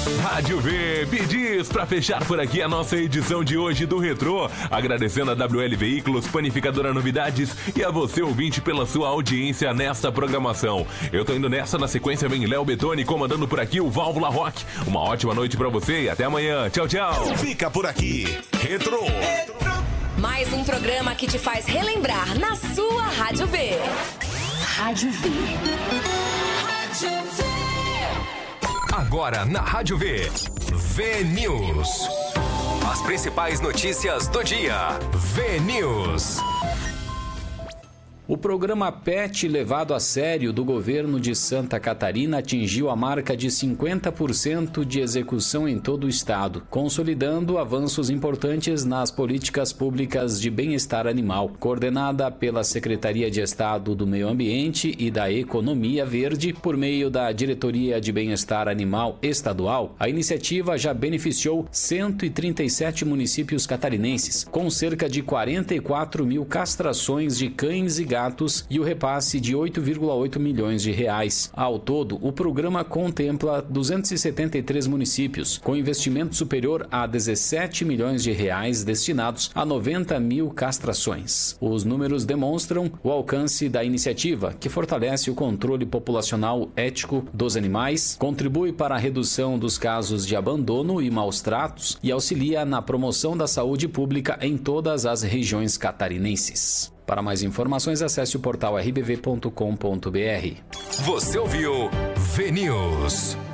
Rádio V, pedis para fechar por aqui a nossa edição de hoje do Retrô. Agradecendo a WL Veículos, Panificadora Novidades e a você, ouvinte, pela sua audiência nesta programação. Eu tô indo nessa, na sequência vem Léo Betoni comandando por aqui o Válvula Rock. Uma ótima noite para você e até amanhã. Tchau, tchau. Fica por aqui, Retrô. Mais um programa que te faz relembrar na sua Rádio V. Rádio V. Rádio V. Agora na Rádio V. V News. As principais notícias do dia. V News. O programa PET levado a sério do governo de Santa Catarina atingiu a marca de 50% de execução em todo o estado, consolidando avanços importantes nas políticas públicas de bem-estar animal. Coordenada pela Secretaria de Estado do Meio Ambiente e da Economia Verde, por meio da Diretoria de Bem-Estar Animal Estadual, a iniciativa já beneficiou 137 municípios catarinenses, com cerca de 44 mil castrações de cães e gatos e o repasse de 8,8 milhões de reais. Ao todo, o programa contempla 273 municípios, com investimento superior a 17 milhões de reais destinados a 90 mil castrações. Os números demonstram o alcance da iniciativa, que fortalece o controle populacional ético dos animais, contribui para a redução dos casos de abandono e maus tratos e auxilia na promoção da saúde pública em todas as regiões catarinenses. Para mais informações, acesse o portal rbv.com.br. Você ouviu V News.